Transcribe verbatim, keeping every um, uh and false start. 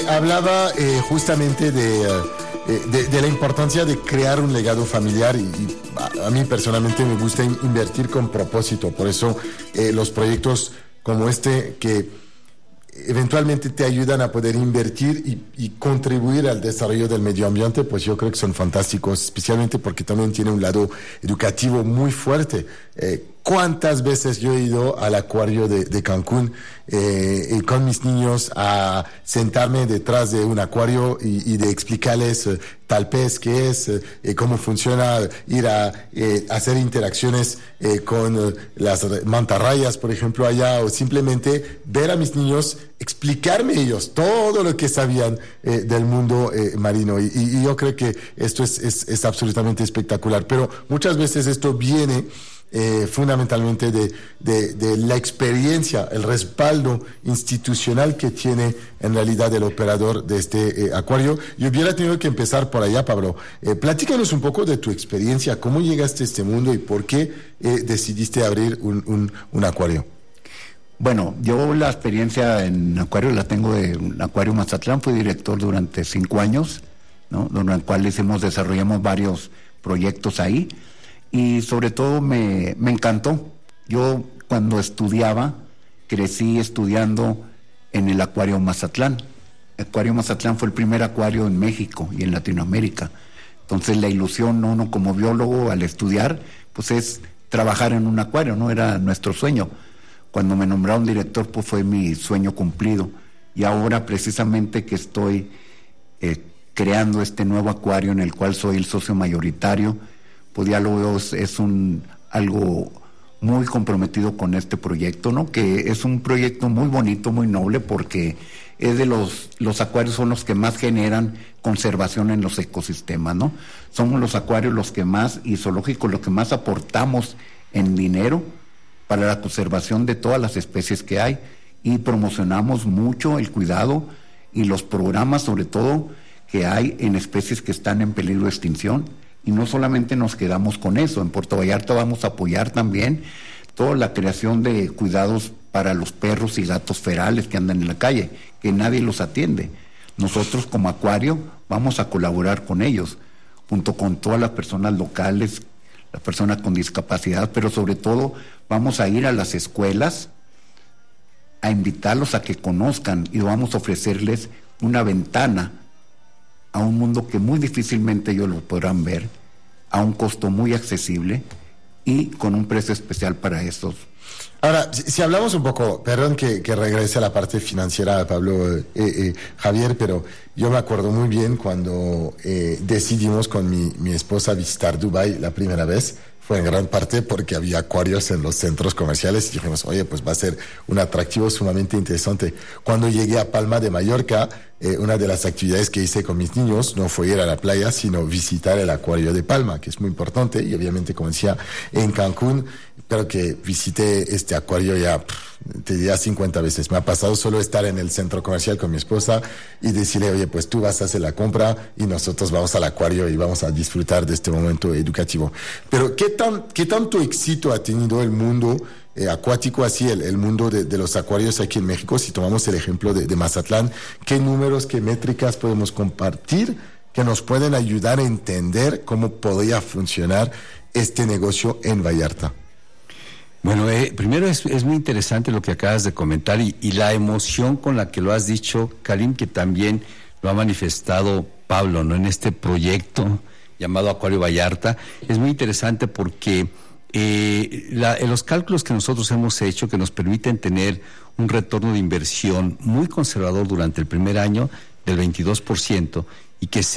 hablaba eh, justamente de, eh, de, de la importancia de crear un legado familiar y, y a, a mí personalmente me gusta in, invertir con propósito. Por eso eh, los proyectos como este que eventualmente te ayudan a poder invertir y, y contribuir al desarrollo del medio ambiente, pues yo creo que son fantásticos, especialmente porque también tiene un lado educativo muy fuerte. Eh, ¿Cuántas veces yo he ido al acuario de, de Cancún eh, con mis niños a sentarme detrás de un acuario y, y de explicarles eh, tal pez qué es, eh, cómo funciona, ir a eh, hacer interacciones eh, con eh, las mantarrayas, por ejemplo, allá, o simplemente ver a mis niños explicarme ellos todo lo que sabían eh, del mundo eh, marino. Y, y yo creo que esto es, es, es absolutamente espectacular. Pero muchas veces esto viene Eh, fundamentalmente de, de, de la experiencia, el respaldo institucional que tiene en realidad el operador de este eh, acuario. Y hubiera tenido que empezar por allá, Pablo. Eh, platícanos un poco de tu experiencia, cómo llegaste a este mundo y por qué eh, decidiste abrir un, un, un acuario. Bueno, yo la experiencia en acuario la tengo de un Acuario Mazatlán. Fui director durante cinco años, ¿no? Durante el cual hicimos, desarrollamos varios proyectos ahí. Y sobre todo me, me encantó. Yo cuando estudiaba, crecí estudiando en el Acuario Mazatlán. El Acuario Mazatlán fue el primer acuario en México y en Latinoamérica. Entonces la ilusión, uno como biólogo al estudiar, pues es trabajar en un acuario, ¿no? Era nuestro sueño. Cuando me nombraron director, pues fue mi sueño cumplido. Y ahora precisamente que estoy eh, creando este nuevo acuario en el cual soy el socio mayoritario, pues ya lo veo, es, es un algo muy comprometido con este proyecto, ¿no? Que es un proyecto muy bonito, muy noble, porque es de los, los acuarios son los que más generan conservación en los ecosistemas, ¿no? Somos los acuarios los que más, y zoológicos los que más aportamos en dinero para la conservación de todas las especies que hay, y promocionamos mucho el cuidado y los programas, sobre todo, que hay en especies que están en peligro de extinción. Y no solamente nos quedamos con eso, en Puerto Vallarta vamos a apoyar también toda la creación de cuidados para los perros y gatos ferales que andan en la calle, que nadie los atiende. Nosotros como acuario vamos a colaborar con ellos, junto con todas las personas locales, las personas con discapacidad, pero sobre todo vamos a ir a las escuelas a invitarlos a que conozcan y vamos a ofrecerles una ventana a un mundo que muy difícilmente ellos lo podrán ver, a un costo muy accesible y con un precio especial para estos. Ahora, si, si hablamos un poco, perdón que, que regrese a la parte financiera, Pablo, eh, eh, Javier, pero yo me acuerdo muy bien cuando eh, decidimos con mi, mi esposa visitar Dubái la primera vez. Fue en gran parte porque había acuarios en los centros comerciales y dijimos, oye, pues va a ser un atractivo sumamente interesante. Cuando llegué a Palma de Mallorca, eh, una de las actividades que hice con mis niños no fue ir a la playa, sino visitar el acuario de Palma, que es muy importante, y obviamente, como decía, en Cancún, creo que visité este acuario ya, pff, te diría cincuenta veces. Me ha pasado solo estar en el centro comercial con mi esposa y decirle, oye, pues tú vas a hacer la compra y nosotros vamos al acuario y vamos a disfrutar de este momento educativo. Pero, ¿qué tan, qué tanto éxito ha tenido el mundo eh, acuático, así el, el mundo de, de los acuarios aquí en México? Si tomamos el ejemplo de, de Mazatlán, ¿qué números, qué métricas podemos compartir que nos pueden ayudar a entender cómo podría funcionar este negocio en Vallarta? Bueno, eh, primero es, es muy interesante lo que acabas de comentar y, y la emoción con la que lo has dicho, Karim, que también lo ha manifestado Pablo, ¿no? En este proyecto llamado Acuario Vallarta. Es muy interesante porque eh, la, en los cálculos que nosotros hemos hecho, que nos permiten tener un retorno de inversión muy conservador durante el primer año del veintidós por ciento y que se